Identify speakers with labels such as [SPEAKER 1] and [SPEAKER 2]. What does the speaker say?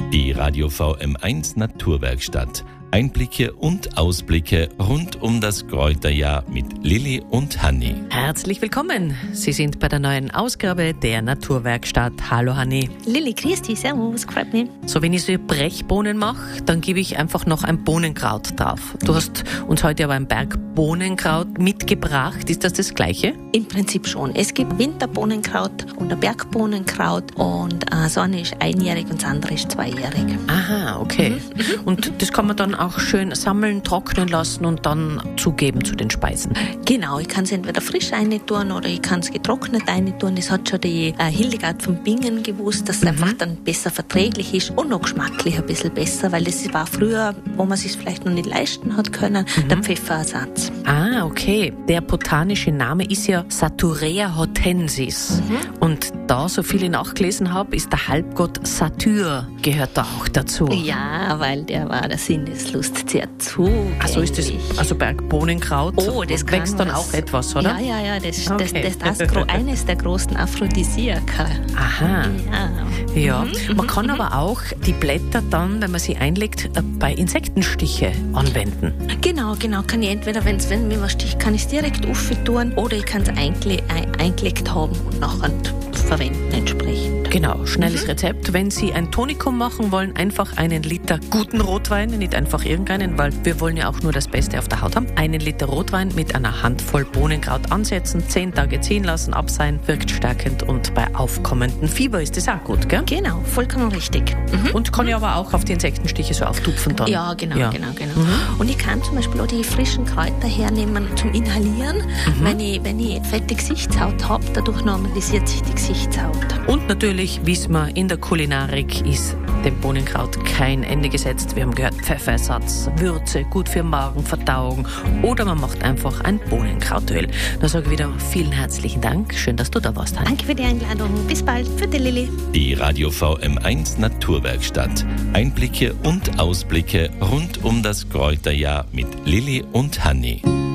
[SPEAKER 1] Die Radio VM1 Naturwerkstatt. Einblicke und Ausblicke rund um das Kräuterjahr mit Lilly und Hanni.
[SPEAKER 2] Herzlich willkommen. Sie sind bei der neuen Ausgabe der Naturwerkstatt. Hallo Hanni.
[SPEAKER 3] Lilly, grüß dich, servus, freut mich.
[SPEAKER 2] So, wenn ich so Brechbohnen mache, dann gebe ich einfach noch ein Bohnenkraut drauf. Du hast uns heute aber ein Bergbohnenkraut mitgebracht. Ist das Gleiche?
[SPEAKER 3] Im Prinzip schon. Es gibt Winterbohnenkraut und ein Bergbohnenkraut und so eine ist einjährig und das andere ist zweijährig.
[SPEAKER 2] Aha, okay. Und das kann man dann auch schön sammeln, trocknen lassen und dann zugeben zu den Speisen.
[SPEAKER 3] Genau, ich kann es entweder frisch reintun oder ich kann es getrocknet reintun. Das hat schon die Hildegard von Bingen gewusst, dass es einfach dann besser verträglich ist und noch geschmacklich ein bisschen besser, weil es war früher, wo man es sich vielleicht noch nicht leisten hat können, der Pfefferersatz.
[SPEAKER 2] Ah, okay. Der botanische Name ist ja Saturea hortensis. Und da, so viel ich nachgelesen habe, ist der Halbgott Satyr, gehört da auch dazu.
[SPEAKER 3] Ja, weil der war der Sinneslust sehr zugänglich.
[SPEAKER 2] Also ist das Bergbohnenkraut?
[SPEAKER 3] Oh, das
[SPEAKER 2] wächst dann auch etwas, oder?
[SPEAKER 3] Ja, das ist
[SPEAKER 2] Okay.
[SPEAKER 3] eines der großen Aphrodisiaka.
[SPEAKER 2] Aha. Ja.
[SPEAKER 3] Mhm.
[SPEAKER 2] Man kann aber auch die Blätter dann, wenn man sie einlegt, bei Insektenstiche anwenden.
[SPEAKER 3] Genau, kann ich entweder, wenn mir was sticht, kann ich es direkt auftun oder ich kann es eingelegt haben und nachher verwenden entsprechend.
[SPEAKER 2] Genau, schnelles Rezept. Wenn Sie ein Tonikum machen wollen, einfach 1 Liter guten Rotwein, nicht einfach irgendeinen, weil wir wollen ja auch nur das Beste auf der Haut haben. 1 Liter Rotwein mit einer Handvoll Bohnenkraut ansetzen, 10 Tage ziehen lassen, abseihen, wirkt stärkend und bei aufkommendem Fieber ist das auch gut, gell?
[SPEAKER 3] Genau, vollkommen richtig.
[SPEAKER 2] Und kann ich aber auch auf die Insektenstiche so auftupfen dann.
[SPEAKER 3] Ja, genau. Und ich kann zum Beispiel auch die frischen Kräuter hernehmen zum Inhalieren, wenn ich fette Gesichtshaut habe, dadurch normalisiert sich die Gesichtshaut.
[SPEAKER 2] Und natürlich wissen wir, in der Kulinarik ist dem Bohnenkraut kein Ende gesetzt. Wir haben gehört, Pfefferersatz, Würze, gut für Magen, Verdauung oder man macht einfach ein Bohnenkrautöl. Da sage ich wieder vielen herzlichen Dank. Schön, dass du da warst, Hanni.
[SPEAKER 3] Danke für die Einladung. Bis bald. Für die Lilly.
[SPEAKER 1] Die Radio VM1 Naturwerkstatt. Einblicke und Ausblicke rund um das Kräuterjahr mit Lilly und Hanni.